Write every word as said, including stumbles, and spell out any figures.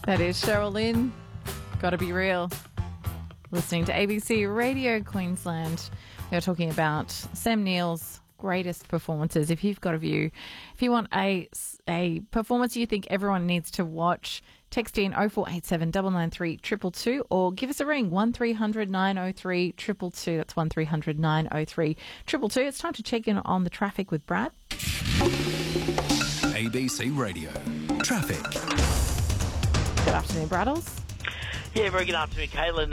That is Cheryl Lynn. Gotta be real. Listening to A B C Radio Queensland. We're talking about Sam Neill's greatest performances. If you've got a view, if you want a, a performance you think everyone needs to watch, text in oh four eight seven, nine nine three, two two two or give us a ring, one three hundred, nine oh three, two two two. That's one three hundred, nine oh three, two two two. It's time to check in on the traffic with Brad. A B C Radio. Traffic. Good afternoon, Braddles. Yeah, very good afternoon, Caitlin.